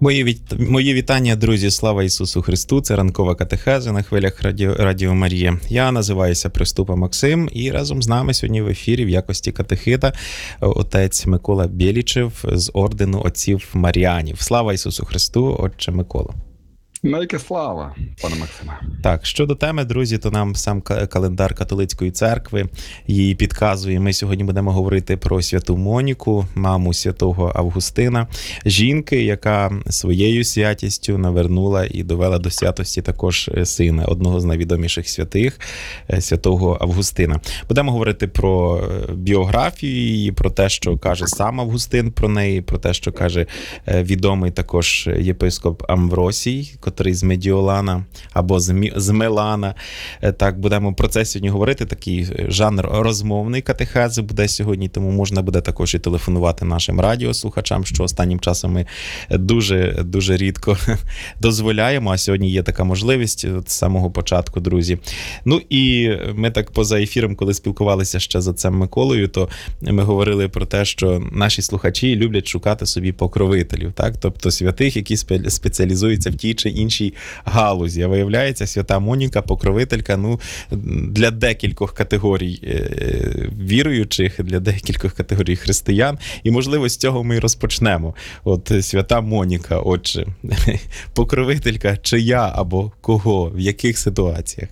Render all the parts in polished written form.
Мої вітання, друзі, слава Ісусу Христу, це ранкова катехеза на хвилях Радіо Марія. Я називаюся Приступа Максим, і разом з нами сьогодні в ефірі в якості катехита отець Микола Бєлічев з ордену отців Маріанів. Слава Ісусу Христу, отче Микола. Навіки слава, пане Максиме. Так, щодо теми, друзі, то нам сам календар католицької церкви її підказує. Ми сьогодні будемо говорити про святу Моніку, маму святого Августина, жінки, яка своєю святістю навернула і довела до святості також сина, одного з найвідоміших святих, святого Августина. Будемо говорити про біографію її, про те, що каже сам Августин про неї, про те, що каже відомий також єпископ Амвросій, котрий з Медіолана або з Милана. Так, будемо про це сьогодні говорити. Такий жанр розмовний катехези буде сьогодні, тому можна буде також і телефонувати нашим радіослухачам, що останнім часом ми дуже рідко дозволяємо, а сьогодні є така можливість з самого початку, друзі. Ну і ми так поза ефіром, коли спілкувалися ще з отцем Миколою, то ми говорили про те, що наші слухачі люблять шукати собі покровителів, так? Тобто святих, які спеціалізуються в тій чи іншій галузі. А виявляється, свята Моніка, покровителька, для декількох категорій віруючих, для декількох категорій християн. І, можливо, з цього ми і розпочнемо. От свята Моніка, отже, покровителька чия або кого, в яких ситуаціях?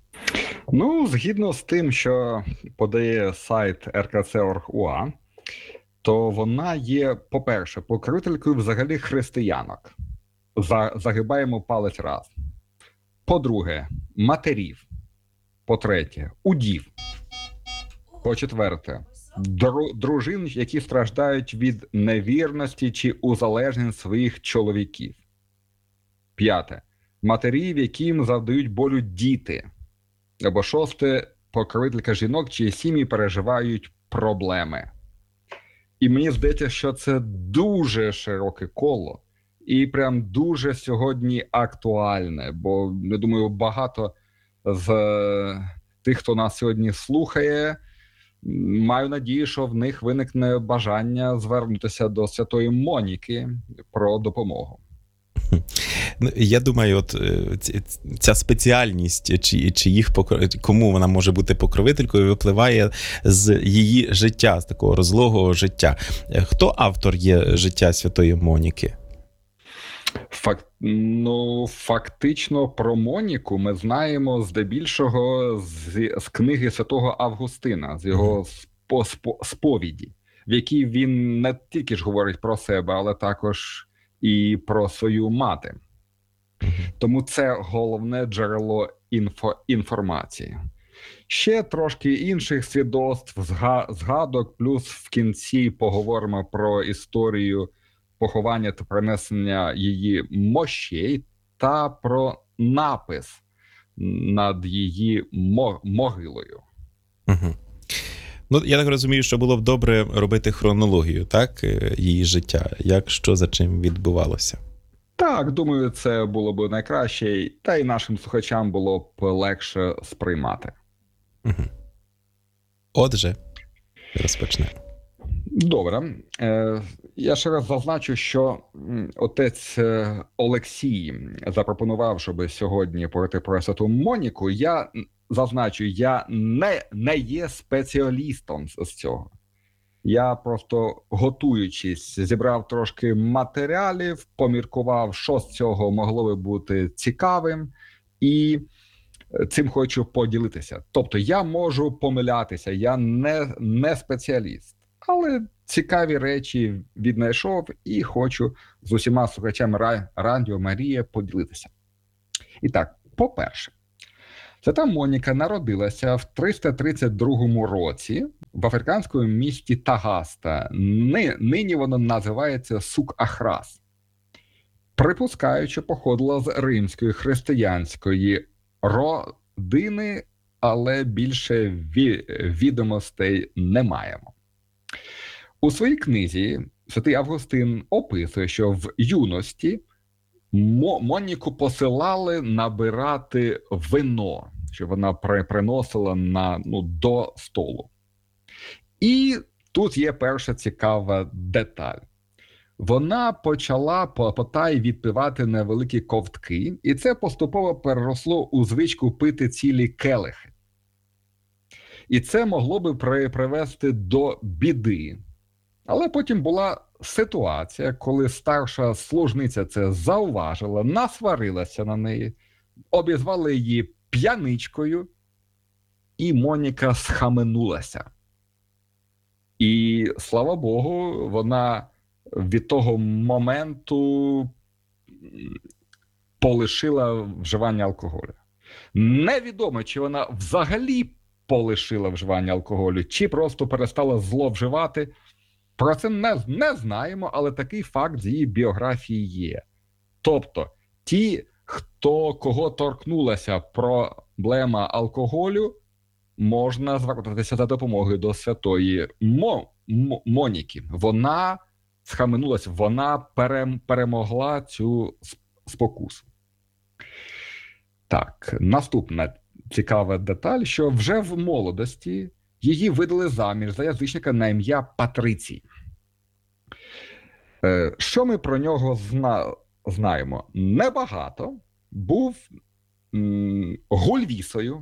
Згідно з тим, що подає сайт rkc.org.ua, то вона є, по-перше, покровителькою взагалі християнок. Загибаємо палець раз. По-друге, матерів. По-третє, удів. По-четверте, дружин, які страждають від невірності чи узалежнень своїх чоловіків. П'яте, матерів, яким завдають болю діти. Або шосте, покровителька жінок, чиї сім'ї переживають проблеми. І мені здається, що це дуже широке коло. І прям дуже сьогодні актуальне, бо, я думаю, багато з тих, хто нас сьогодні слухає, маю надію, що в них виникне бажання звернутися до святої Моніки про допомогу. Я думаю, от ця спеціальність, чи їх кому вона може бути покровителькою, випливає з її життя, з такого розлогого життя. Хто автор є життя святої Моніки? Фактично про Моніку ми знаємо здебільшого з книги святого Августина, з його сповіді, в якій він не тільки ж говорить про себе, але також і про свою мати. Тому це головне джерело інформації. Ще трошки інших свідоцтв, згадок, плюс в кінці поговоримо про історію поховання та принесення її мощей та про напис над її могилою. Угу. Я так розумію, що було б добре робити хронологію, так, її життя, як, що, за чим відбувалося. Так, думаю, це було б найкраще, та й нашим слухачам було б легше сприймати. Угу. Отже, розпочнемо. Добре. Я ще раз зазначу, що отець Олексій запропонував, щоб сьогодні поговорити про святу Моніку. Я зазначу, я не є спеціалістом з цього. Я просто, готуючись, зібрав трошки матеріалів, поміркував, що з цього могло би бути цікавим, і цим хочу поділитися. Тобто я можу помилятися, я не спеціаліст, але цікаві речі віднайшов і хочу з усіма слухачами Радіо Марія поділитися. І так, по-перше, свята Моніка народилася в 332 році в африканському місті Тагаста. Нині воно називається Сук-Ахрас. Припускаючи, походила з римської християнської родини, але більше відомостей не маємо. У своїй книзі святий Августин описує, що в юності Моніку посилали набирати вино, що вона приносила до столу. І тут є перша цікава деталь. вона почала потай відпивати невеликі ковтки, і це поступово переросло у звичку пити цілі келихи. І це могло би привести до біди. Але потім була ситуація, коли старша служниця це зауважила, насварилася на неї, обізвали її п'яничкою, і Моніка схаменулася. І, слава Богу, вона від того моменту полишила вживання алкоголю. Невідомо, чи вона взагалі полишила вживання алкоголю, чи просто перестала зловживати. Про це не знаємо, але такий факт з її біографії є. Тобто, кого торкнулася проблема алкоголю, можна звертатися за допомогою до святої Моніки. Вона схаменулася, вона перемогла цю спокусу. Так, наступна цікава деталь, що вже в молодості її видали заміж за язичника на ім'я Патрицій. Що ми про нього знаємо? Небагато. Був гульвісою,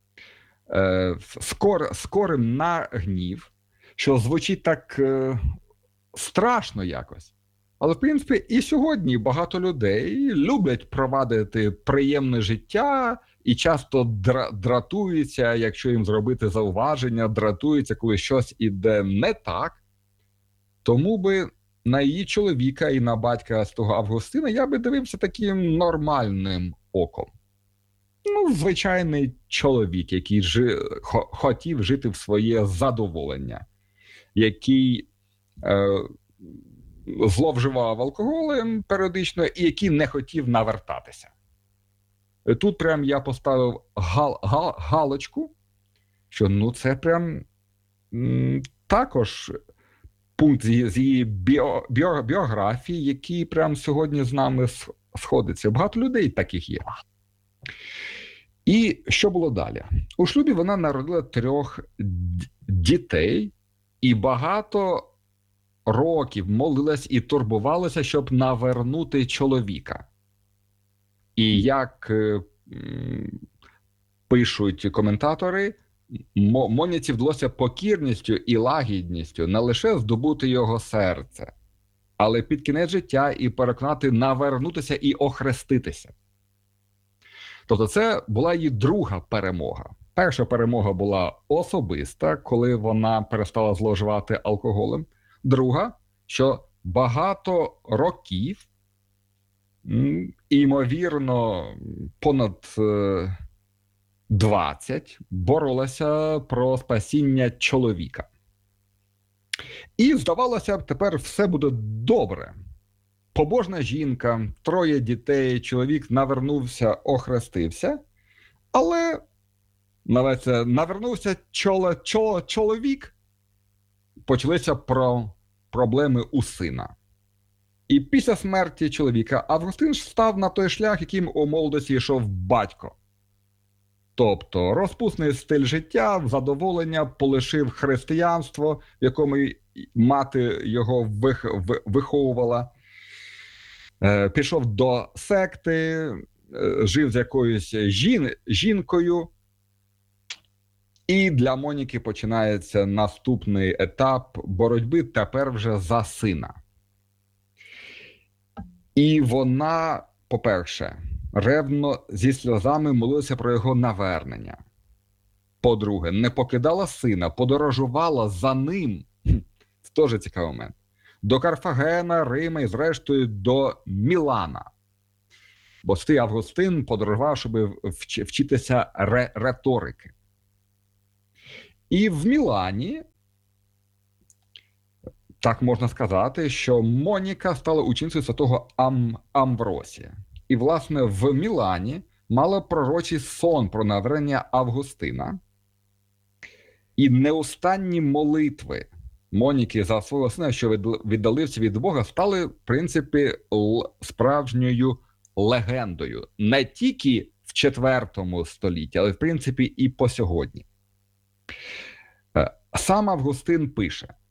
скорим на гнів, що звучить так страшно якось. Але, в принципі, і сьогодні багато людей люблять провадити приємне життя і часто дратуються, якщо їм зробити зауваження, дратуються, коли щось іде не так. Тому би на її чоловіка і на батька святого Августина я би дивився таким нормальним оком. Ну, звичайний чоловік, який хотів жити в своє задоволення, який зловживав алкоголем періодично і який не хотів навертатися. Тут прям я поставив галочку, що ну це прям також пункт з її біографії, який прям сьогодні з нами сходиться. Багато людей таких є. І що було далі? У шлюбі вона народила 3 дітей і багато років молилась і турбувалася, щоб навернути чоловіка. І як пишуть коментатори, Моніці вдалося покірністю і лагідністю не лише здобути його серце, але під кінець життя і переконати навернутися і охреститися. Тобто це була її друга перемога. Перша перемога була особиста, коли вона перестала зловживати алкоголем. Друга, що багато років, ймовірно, понад 20, боролася про спасіння чоловіка. І, здавалося б, тепер все буде добре. Побожна жінка, 3 дітей, чоловік навернувся, охрестився, але навернувся чоловік, почалися проблеми у сина. І після смерті чоловіка Августин став на той шлях, яким у молодості йшов батько. Тобто розпусний стиль життя, задоволення, полишив християнство, в якому мати його виховувала, пішов до секти, жив з якоюсь жінкою. І для Моніки починається наступний етап боротьби тепер вже за сина. І вона, по-перше, ревно зі сльозами молилася про його навернення. По-друге, не покидала сина, подорожувала за ним. Це теж цікавий момент. До Карфагена, Рима і зрештою до Мілана. Бо святий Августин подорожував, щоб вчитися риторики. І в Мілані, так можна сказати, що Моніка стала ученицею святого Амвросія. І, власне, в Мілані мала пророчий сон про навернення Августина. І неустанні молитви Моніки за свого сина, що віддалився від Бога, стали, в принципі, справжньою легендою. Не тільки в IV столітті, але, в принципі, і по сьогодні. Сам Августин пише: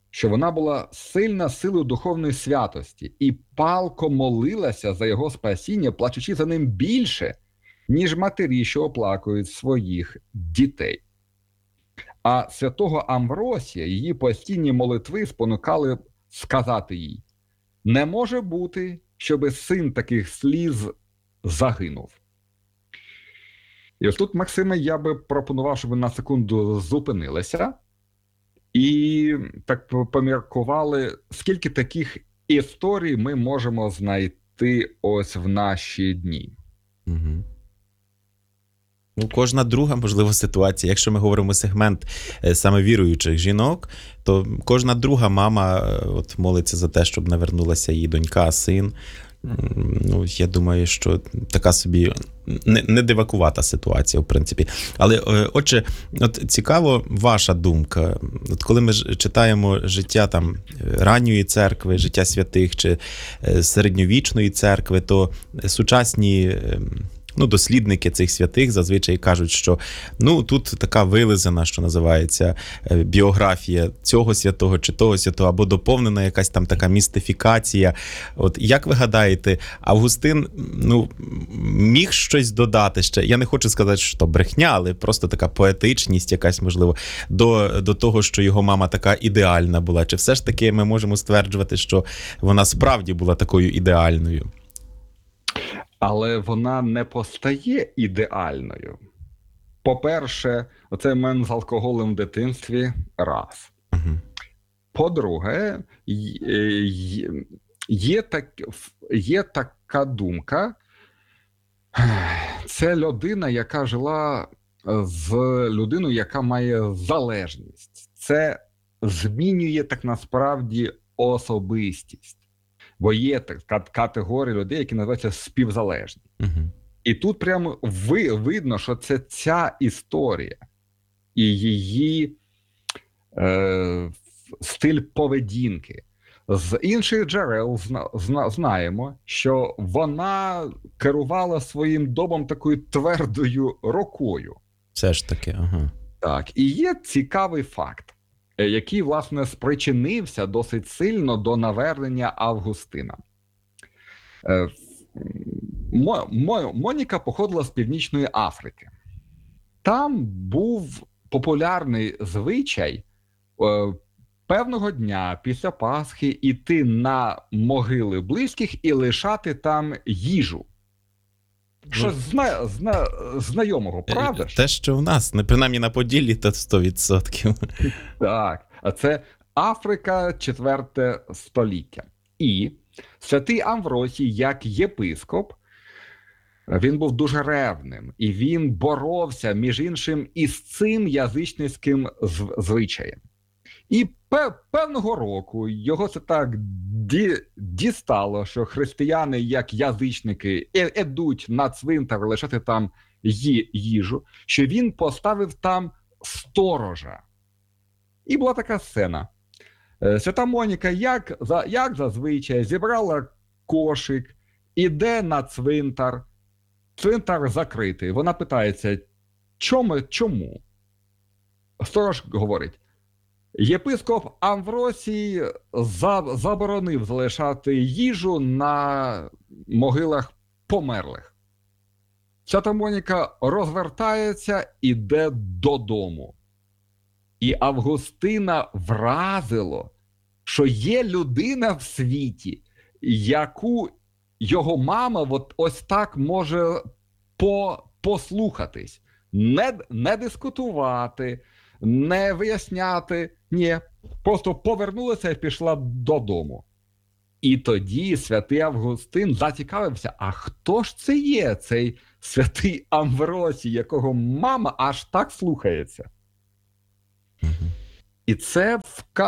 що вона була сильна силою духовної святості і палко молилася за його спасіння, плачучи за ним більше, ніж матері, що оплакують своїх дітей. А святого Амвросія її постійні молитви спонукали сказати їй: «Не може бути, щоби син таких сліз загинув». І ось тут, Максиме, я би пропонував, щоб ви на секунду зупинилися і так поміркували, скільки таких історій ми можемо знайти ось в наші дні. Угу. Ну, кожна друга, можливо, ситуація. Якщо ми говоримо сегмент саме віруючих жінок, то кожна друга мама от молиться за те, щоб навернулася її донька, син. Ну, я думаю, що така собі не дивакувата ситуація, в принципі. Але, отже, от цікаво ваша думка. От коли ми читаємо життя там ранньої церкви, життя святих чи середньовічної церкви, то сучасні дослідники цих святих зазвичай кажуть, що тут така вилизана, що називається, біографія цього святого чи того святого, або доповнена якась там така містифікація. От як ви гадаєте, Августин міг щось додати ще? Я не хочу сказати, що то брехня, але просто така поетичність якась, можливо, до того, що його мама така ідеальна була. Чи все ж таки ми можемо стверджувати, що вона справді була такою ідеальною? Але вона не постає ідеальною. По-перше, оцей момент з алкоголем в дитинстві – раз. Угу. По-друге, є така думка, це людина, яка жила з людиною, яка має залежність. Це змінює так насправді особистість. Бо є така категорія людей, які називаються співзалежні. Угу. І тут прямо видно, що це ця історія і її стиль поведінки. З інших джерел знаємо, що вона керувала своїм домом такою твердою рукою. Все ж таки, ага. Так, і є цікавий факт, який, власне, спричинився досить сильно до навернення Августина. Моніка походила з Північної Африки. Там був популярний звичай певного дня після Пасхи іти на могили близьких і лишати там їжу. Щось знайомого, правда? Те, що в нас, принаймні на Поділлі, то 100%. Так, а це Африка, 4 століття. І святий Амвросій, як єпископ, він був дуже ревним, і він боровся, між іншим, із цим язичницьким звичаєм. І певного року його це так дістало, що християни, як язичники, ідуть на цвинтар лишати там їжу, що він поставив там сторожа. І була така сцена. Свята Моніка, як зазвичай, зібрала кошик, іде на цвинтар, цвинтар закритий. Вона питається, чому? Сторож говорить, єпископ Амвросій заборонив залишати їжу на могилах померлих. Свята Моніка розвертається, іде додому. І Августина вразило, що є людина в світі, яку його мама ось так може послухатись, не дискутувати, не виясняти, ні, просто повернулася і пішла додому. І тоді святий Августин зацікавився, а хто ж це є, цей святий Амвросій, якого мама аж так слухається? І це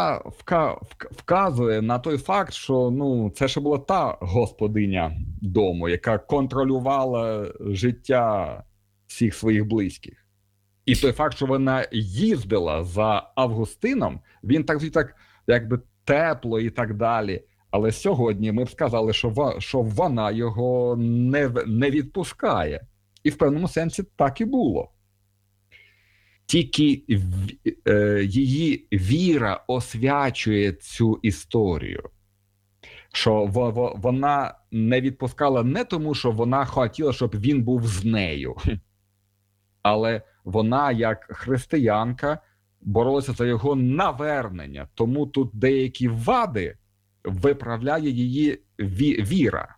вказує на той факт, що це ще була та господиня дому, яка контролювала життя всіх своїх близьких. І той факт, що вона їздила за Августином, він так якби тепло і так далі. Але сьогодні ми б сказали, що вона його не відпускає. І в певному сенсі так і було. Тільки її віра освячує цю історію. Що вона не відпускала не тому, що вона хотіла, щоб він був з нею, але вона, як християнка, боролася за його навернення. Тому тут деякі вади виправляє її віра.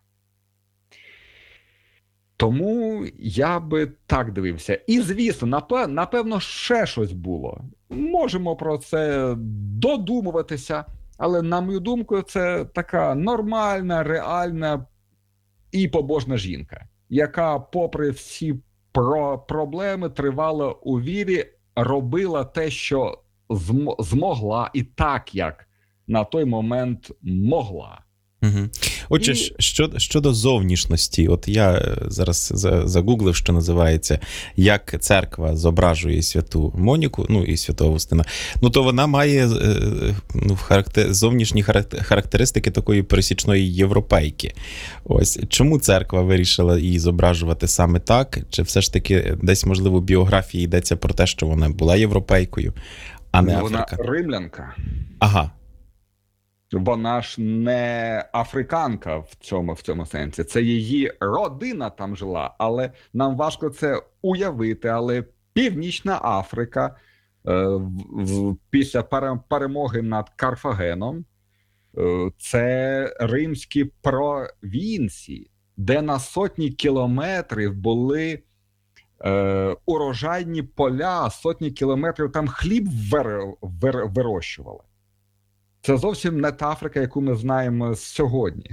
Тому я би так дивився. І, звісно, напевно, ще щось було. Можемо про це додумуватися, але, на мою думку, це така нормальна, реальна і побожна жінка, яка, попри всі проблеми, тривала у вірі, робила те, що змогла, і так, як на той момент могла. Угу. Отже, щодо зовнішності, от я зараз загуглив, що називається, як церква зображує святу Моніку, ну і святого Августина, ну то вона має зовнішні характеристики такої пересічної європейки. Ось чому церква вирішила її зображувати саме так? Чи все ж таки десь, можливо, в біографії йдеться про те, що вона була європейкою, а не Африка? Вона римлянка. Ага. Вона ж не африканка в цьому сенсі. Це її родина там жила, але нам важко це уявити. Але Північна Африка після перемоги над Карфагеном це римські провінції, де на сотні кілометрів були урожайні поля, сотні кілометрів там хліб вирощували. Це зовсім не та Африка, яку ми знаємо сьогодні.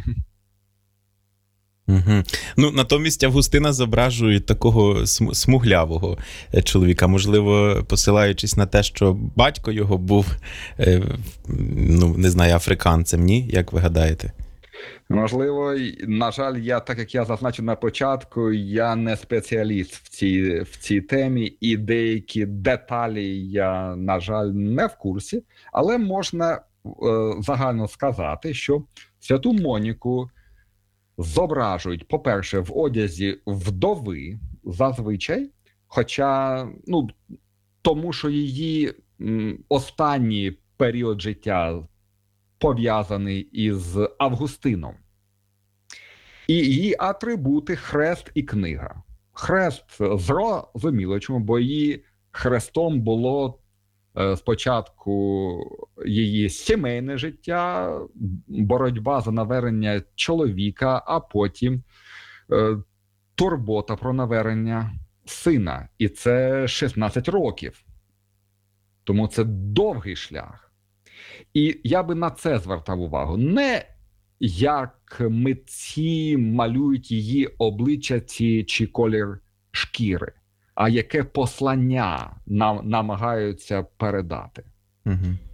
Угу. Ну, натомість Августина зображують такого смуглявого чоловіка, можливо, посилаючись на те, що батько його був, ну, не знаю, африканцем, ні? Як ви гадаєте? Можливо, на жаль, так як я зазначив на початку, я не спеціаліст в цій темі, і деякі деталі я, на жаль, не в курсі, але можна загально сказати, що святу Моніку зображують, по-перше, в одязі вдови зазвичай, хоча, ну, тому що її останній період життя пов'язаний із Августином. І її атрибути – хрест і книга. Хрест зрозуміло, чому, бо її хрестом було спочатку її сімейне життя, боротьба за навернення чоловіка, а потім турбота про навернення сина. І це 16 років. Тому це довгий шлях. І я би на це звертав увагу. Не як митці малюють її обличчя чи колір шкіри, а яке послання намагаються передати. Угу.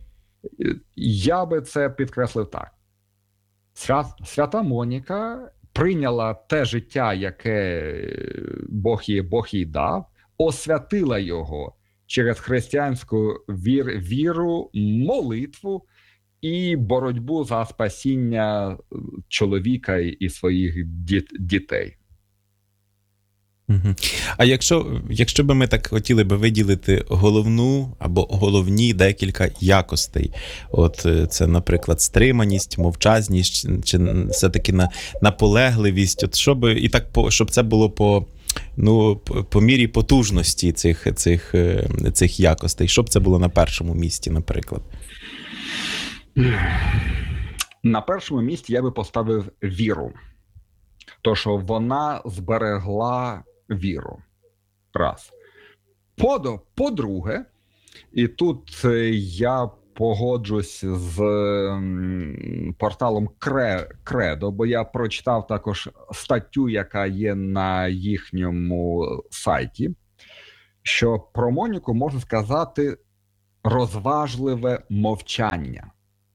Я би це підкреслив так. Свята Моніка прийняла те життя, яке Бог їй дав, освятила його через християнську віру, молитву і боротьбу за спасіння чоловіка і своїх дітей. Угу. А якщо би ми так хотіли би виділити головну або головні декілька якостей, от це, наприклад, стриманість, мовчазність, чи все-таки наполегливість, от щоб це було по мірі потужності цих якостей, щоб це було на першому місці, наприклад? На першому місці я би поставив віру. То, що вона зберегла віру. Раз. По-друге, і тут я погоджусь з порталом Кредо, бо я прочитав також статтю, яка є на їхньому сайті, що про Моніку можна сказати розважливе мовчання.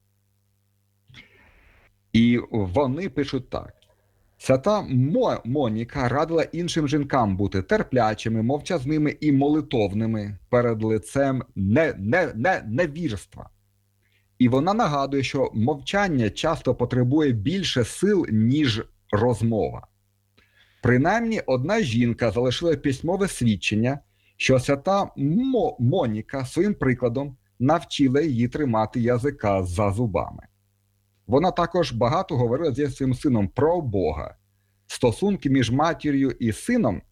І вони пишуть так. Свята Моніка радила іншим жінкам бути терплячими, мовчазними і молитовними перед лицем невірства. І вона нагадує, що мовчання часто потребує більше сил, ніж розмова. Принаймні, одна жінка залишила письмове свідчення, що свята Моніка своїм прикладом навчила її тримати язика за зубами. Вона також багато говорила зі своїм сином про Бога. Стосунки між матір'ю і сином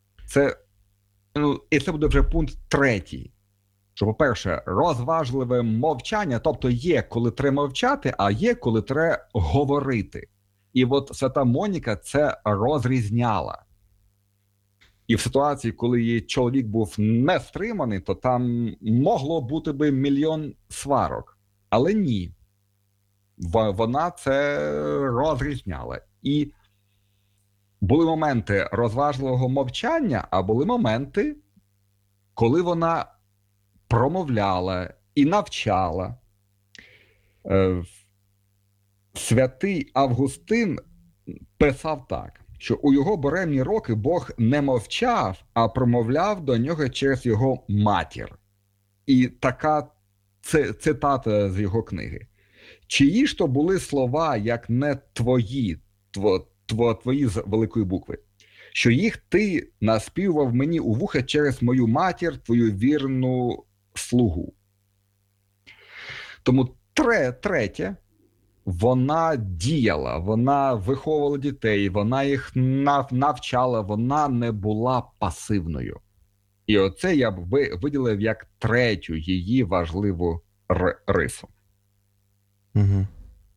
і це буде вже пункт 3. Що, по-перше, розважливе мовчання, тобто є, коли треба мовчати, а є, коли треба говорити. І от свята Моніка це розрізняла. І в ситуації, коли її чоловік був не стриманий, то там могло бути би мільйон сварок. Але ні. Вона це розрізняла. І були моменти розважливого мовчання, а були моменти, коли вона промовляла і навчала. Святий Августин писав так, що у його буремні роки Бог не мовчав, а промовляв до нього через його матір. І така цитата з його книги. Чиї ж то були слова, як не твої, твої з великої букви, що їх ти наспівав мені у вуха через мою матір, твою вірну слугу. Тому третє, вона діяла, вона виховувала дітей, вона їх навчала, вона не була пасивною. І оце я б виділив як третю її важливу рису. Угу.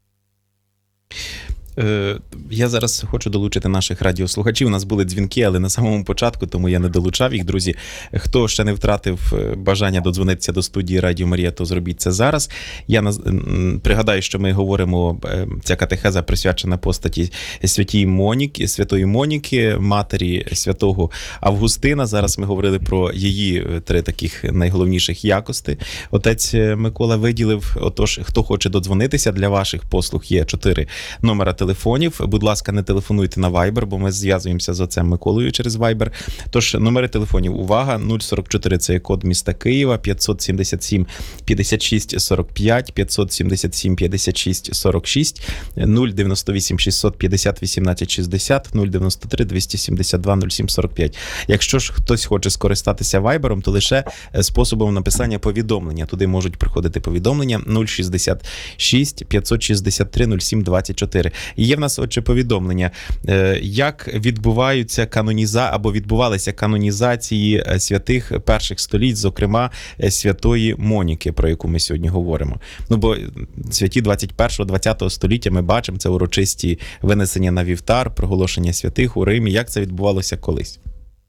Я зараз хочу долучити наших радіослухачів. У нас були дзвінки, але на самому початку, тому я не долучав їх. Друзі, хто ще не втратив бажання додзвонитися до студії Радіо Марія, то зробіть це зараз. Я пригадаю, що ми говоримо, ця катехеза присвячена постаті святої Моніки, матері святого Августина. Зараз ми говорили про її 3 таких найголовніших якості. Отець Микола виділив, отож, хто хоче додзвонитися, для ваших послуг є 4 номера телефонів. Будь ласка, не телефонуйте на Viber, бо ми зв'язуємося з отцем Миколою через Viber. Тож, номери телефонів, увага, 044 – це є код міста Києва, 577 56 45, 577 56 46, 098 650 18 60, 093 272 07 45. Якщо ж хтось хоче скористатися Viberом, то лише способом написання повідомлення. Туди можуть приходити повідомлення 066 563 07 24. І є в нас, отже, повідомлення, як відбуваються відбувалися канонізації святих перших століть, зокрема, святої Моніки, про яку ми сьогодні говоримо. Ну, бо святі 21-20 століття ми бачимо, це урочисті винесення на вівтар, проголошення святих у Римі. Як це відбувалося колись?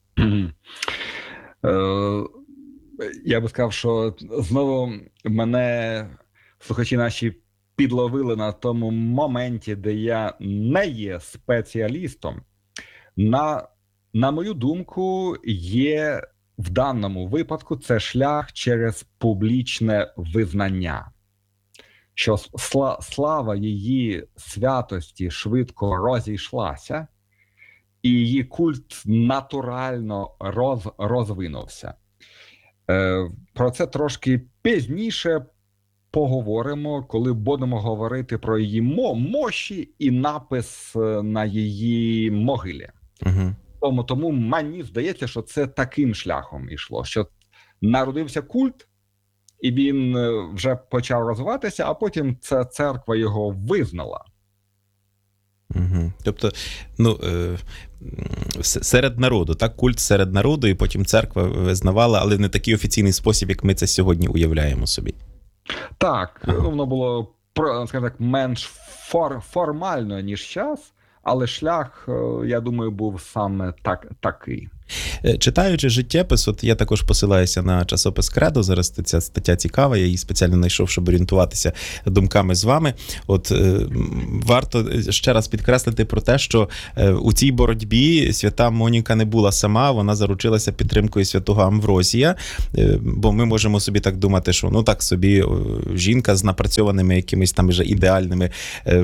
Я би сказав, що знову мене слухачі наші підловили на тому моменті, де я не є спеціалістом. На мою думку, є в даному випадку це шлях через публічне визнання. Що слава її святості швидко розійшлася, і її культ натурально розвинувся. Про це трошки пізніше поговоримо, коли будемо говорити про її мощі і напис на її могилі. Тому мені здається, що це таким шляхом йшло, що народився культ, і він вже почав розвиватися, а потім ця церква його визнала. Тобто, серед народу, так, культ серед народу, і потім церква визнавала, але не такий офіційний спосіб, як ми це сьогодні уявляємо собі. Так, воно було, скажімо так, менш формально, ніж час, але шлях, я думаю, був саме такий. Читаючи життєпис, от я також посилаюся на часопис «Кредо», зараз ця стаття цікава, я її спеціально знайшов, щоб орієнтуватися думками з вами. От варто ще раз підкреслити про те, що у цій боротьбі свята Моніка не була сама, вона заручилася підтримкою святого Амвросія, бо ми можемо собі так думати, що так собі жінка з напрацьованими якимись там вже ідеальними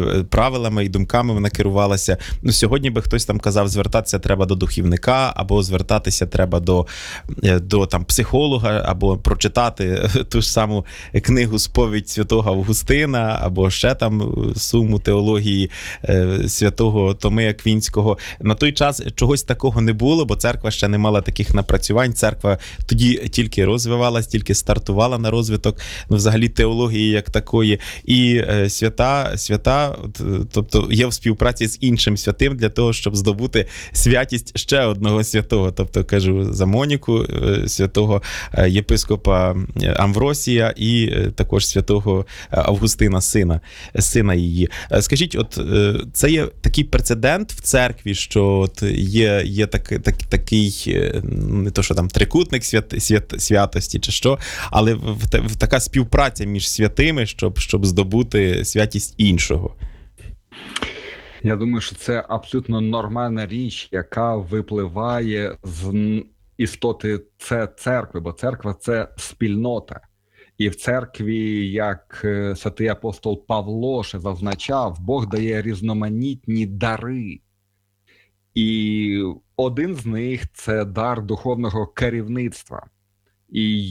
правилами і думками вона керувалася. Сьогодні би хтось там казав, звертатися треба до духівника або звертатися звертатися треба до там психолога або прочитати ту ж саму книгу «Сповідь святого Августина» або ще там суму теології святого Томи Аквінського. На той час чогось такого не було, бо церква ще не мала таких напрацювань. Церква тоді тільки розвивалась, тільки стартувала на розвиток, взагалі теології як такої. І свята, тобто є в співпраці з іншим святим для того, щоб здобути святість ще одного святого. Тобто, кажу, за Моніку, святого єпископа Амвросія і також святого Августина, сина її. Скажіть, от це є такий прецедент в церкві, що от є такий, не то що там трикутник святості чи що, але така співпраця між святими, щоб здобути святість іншого. Я думаю, що це абсолютно нормальна річ, яка випливає з істоти церкви, бо церква – це спільнота. І в церкві, як святий апостол Павло ще зазначав, Бог дає різноманітні дари. І один з них – це дар духовного керівництва. І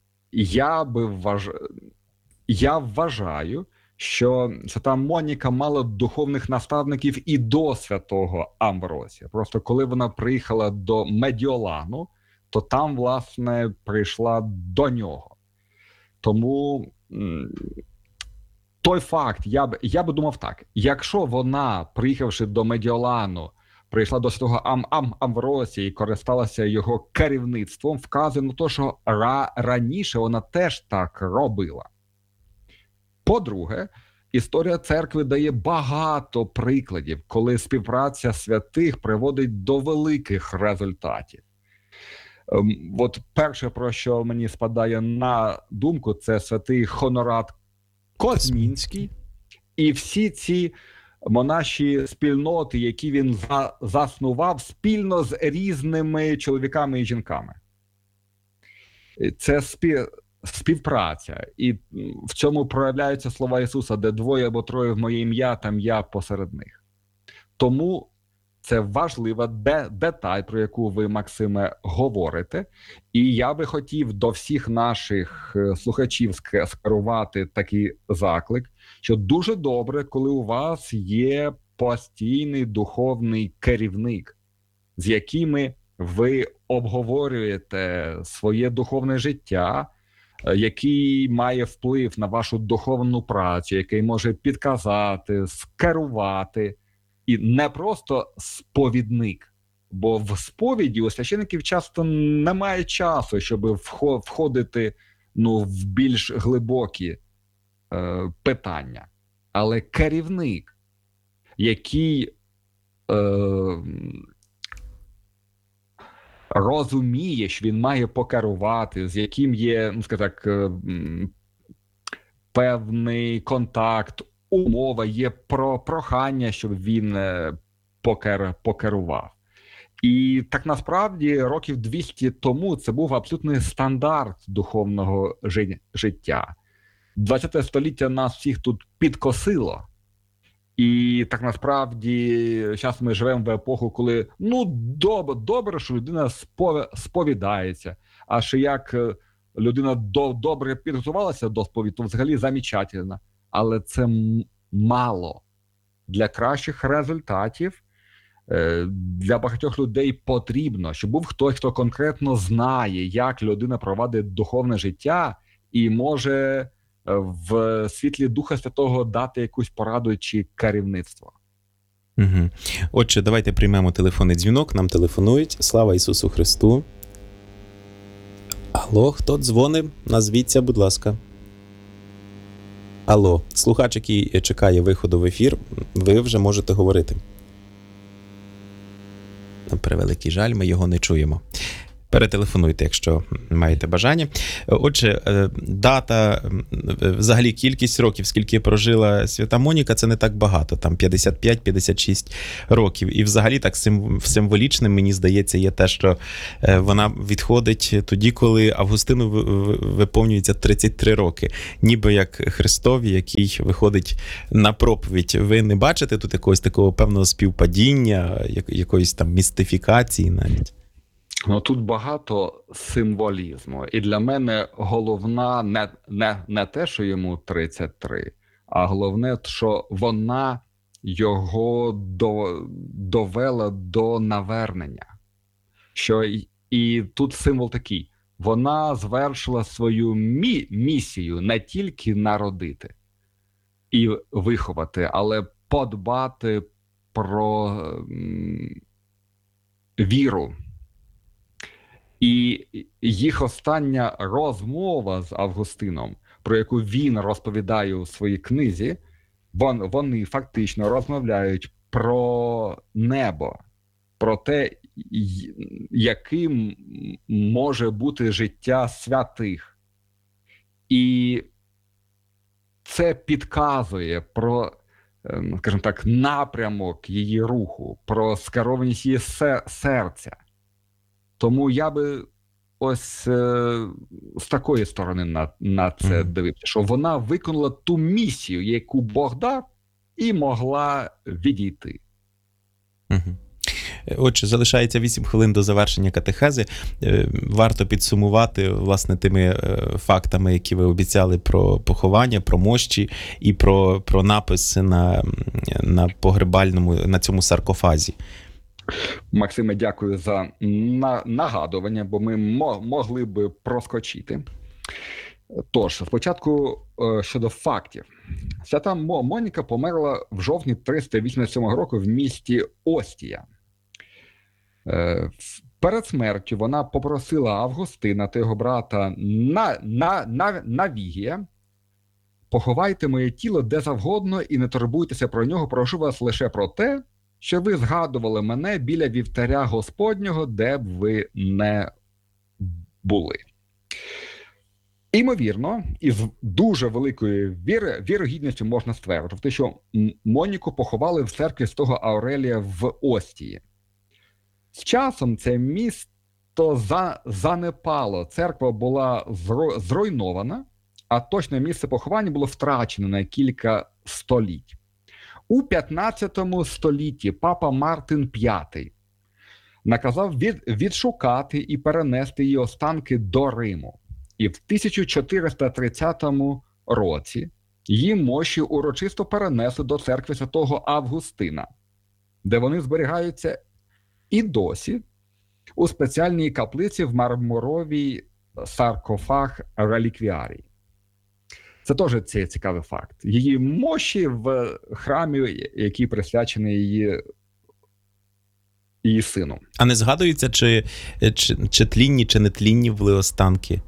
я вважаю, що свята Моніка мала духовних наставників і до святого Амвросія. Просто коли вона приїхала до Медіолану, то там, власне, прийшла до нього. Тому той факт, я би думав так, якщо вона, приїхавши до Медіолану, прийшла до святого Амвросія і користалася його керівництвом, вказує на те, що раніше вона теж так робила. По-друге, історія церкви дає багато прикладів, коли співпраця святих приводить до великих результатів. От перше, про що мені спадає на думку, це святий Хонорат Козмінський і всі ці монаші спільноти, які він заснував спільно з різними чоловіками і жінками. Це співпраця. І в цьому проявляються слова Ісуса, де двоє або троє в моє ім'я, там я посеред них. Тому це важлива деталь, про яку ви, Максиме, говорите. І я би хотів до всіх наших слухачів скерувати такий заклик, що дуже добре, коли у вас є постійний духовний керівник, з якими ви обговорюєте своє духовне життя, який має вплив на вашу духовну працю, який може підказати, скерувати. І не просто сповідник, бо в сповіді у священиків часто немає часу, щоб входити в більш глибокі питання. Але керівник, який розуміє, що він має покерувати, з яким є, скажімо так, певний контакт, умова, є прохання, щоб він покерував. І так насправді років 200 тому це був абсолютний стандарт духовного життя. 20 століття нас всіх тут підкосило. І так насправді зараз ми живемо в епоху, коли добре, що людина сповідається, а ще як людина добре підготувалася до сповіді, то взагалі замечательно. Але це мало. Для кращих результатів для багатьох людей потрібно, щоб був хтось, хто конкретно знає, як людина провадить духовне життя і може в світлі Духа Святого дати якусь пораду чи керівництво. Угу. Отже, давайте приймемо телефонний дзвінок. Нам телефонують. Слава Ісусу Христу. Алло, хто дзвонить? Назвіться, будь ласка. Алло, слухач, який чекає виходу в ефір, ви вже можете говорити. На превеликий жаль, ми його не чуємо. Перетелефонуйте, якщо маєте бажання. Отже, дата, взагалі кількість років, скільки прожила свята Моніка, це не так багато, там 55-56 років. І взагалі так символічним, мені здається, є те, що вона відходить тоді, коли Августину виповнюється 33 роки. Ніби як Христові, який виходить на проповідь. Ви не бачите тут якогось такого певного співпадіння, якоїсь там містифікації навіть? Ну, тут багато символізму. І для мене головна не те, що йому 33, а головне, що вона його довела до навернення. Що і тут символ такий: вона звершила свою місію не тільки народити і виховати, але подбати про віру. І їх остання розмова з Августином, про яку він розповідає у своїй книзі, вони фактично розмовляють про небо, про те, яким може бути життя святих. І це підказує про, скажімо так, напрямок її руху, про скерованість її серця. Тому я би ось з такої сторони на це дивився, що вона виконала ту місію, яку Бог дав, і могла відійти. Отже, залишається 8 хвилин до завершення катехези. Варто підсумувати, власне, тими фактами, які ви обіцяли про поховання, про мощі і про напис на погребальному, на цьому саркофазі. Максиме, дякую за нагадування, бо ми могли би проскочити. Тож, спочатку щодо фактів. Свята Моніка померла в жовтні 387 року в місті Остія. Перед смертю вона попросила Августина та його брата Навігія: «Поховайте моє тіло де завгодно і не турбуйтеся про нього, прошу вас лише про те, що ви згадували мене біля вівтаря Господнього, де б ви не були». Імовірно, із дуже великою вірогідністю можна стверджувати, що Моніку поховали в церкві Святого Аурелія в Остії. З часом це місто занепало, церква була зруйнована, а точне місце поховання було втрачено на кілька століть. У 15 столітті папа Мартин V наказав відшукати і перенести її останки до Риму. І в 1430 році її мощі урочисто перенесли до церкви Святого Августина, де вони зберігаються і досі у спеціальній каплиці в мармуровій саркофаг реліквіарій. Це теж цікавий факт. Її мощі в храмі, який присвячений її сину. А не згадується, чи тлінні, чи не тлінні були останки?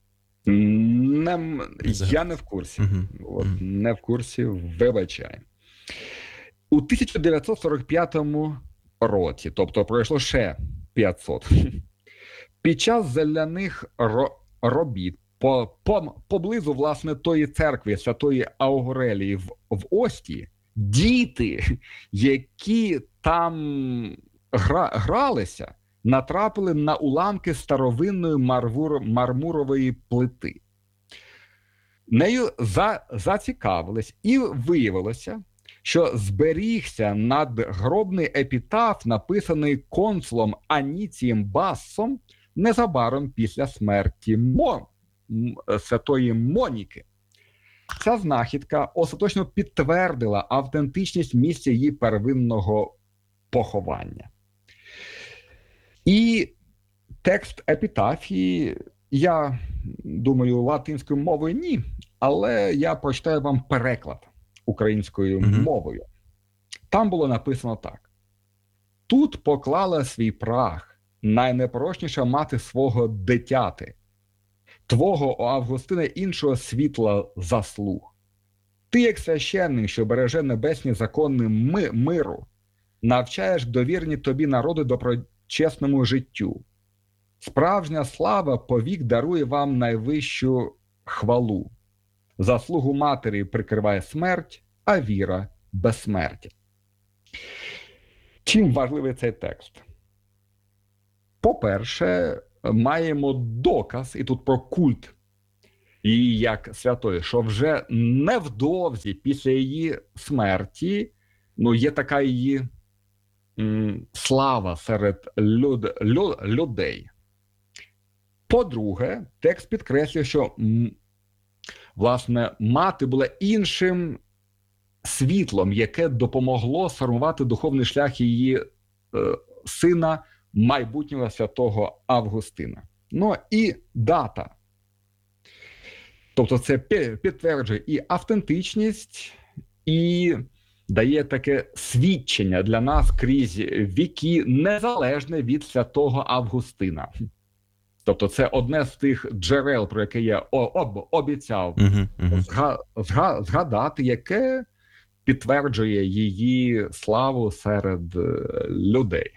Я не в курсі. Не в курсі, вибачай. У 1945 році, тобто пройшло ще 500, під час земляних робіт поблизу, власне, тої церкви Святої Аурелії в Ості, діти, які там гралися, натрапили на уламки старовинної мармурової плити. Нею зацікавились, і виявилося, що зберігся надгробний епітаф, написаний консулом Аніцієм Бассом незабаром після смерті Святої Моніки. Ця знахідка остаточно підтвердила автентичність місця її первинного поховання. І текст епітафії, я думаю, латинською мовою ні, але я прочитаю вам переклад українською мовою. Там було написано так: «Тут поклала свій прах найнепорочніша мати свого дитяти, твого, о Августине, іншого світла заслуг. Ти, як священник, що береже небесні закони миру, навчаєш довірні тобі народи доброчесному життю. Справжня слава повік дарує вам найвищу хвалу. Заслугу матері прикриває смерть, а віра – безсмертя». Чим важливий цей текст? По-перше, маємо доказ, і тут про культ її як святої, що вже невдовзі після її смерті, є така її слава серед людей. По-друге, текст підкреслює, що власне мати була іншим світлом, яке допомогло сформувати духовний шлях її сина, майбутнього святого Августина. Ну і дата. Тобто це підтверджує і автентичність, і дає таке свідчення для нас крізь віки, незалежне від святого Августина. Тобто це одне з тих джерел, про яке я обіцяв згадати, яке підтверджує її славу серед людей.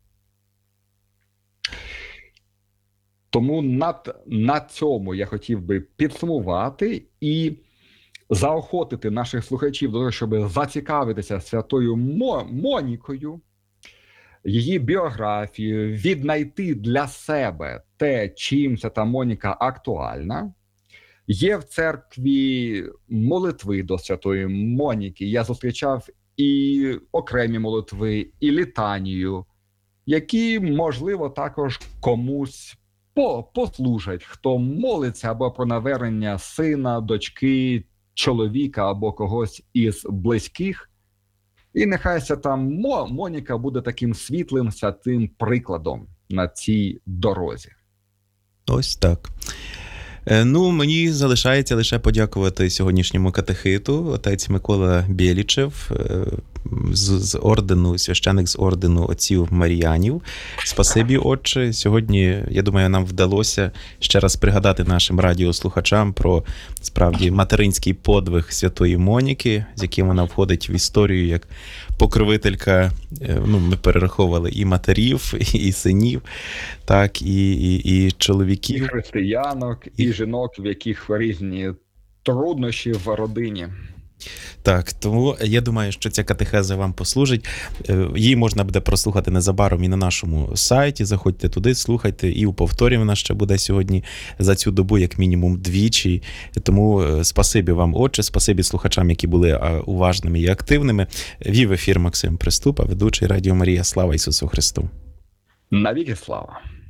Тому на цьому я хотів би підсумувати і заохотити наших слухачів до того, щоб зацікавитися святою Монікою, її біографією, віднайти для себе те, чим свята Моніка актуальна. Є в церкві молитви до святої Моніки. Я зустрічав і окремі молитви, і літанію, які, можливо, також комусь послужать, хто молиться або про навернення сина, дочки, чоловіка або когось із близьких. І нехай свята Моніка буде таким світлим, святим прикладом на цій дорозі. Ось так. Ну, мені залишається лише подякувати сьогоднішньому катехиту, отець Микола Бєлічев, з ордену, священик з ордену отців Маріянів. Спасибі, отче. Сьогодні, я думаю, нам вдалося ще раз пригадати нашим радіослухачам про, справді, материнський подвиг святої Моніки, з яким вона входить в історію як покровителька, ну, ми перераховували і матерів, і синів, так, і чоловіків. І християнок, і жінок, в яких різні труднощі в родині. Так, тому я думаю, що ця катехеза вам послужить. Її можна буде прослухати незабаром і на нашому сайті. Заходьте туди, слухайте, і у повторі вона ще буде сьогодні за цю добу, як мінімум, двічі. Тому спасибі вам, отче, спасибі слухачам, які були уважними і активними. Вів ефір Максим Приступа, ведучий Радіо Марія. Слава Ісусу Христу! Навіки слава!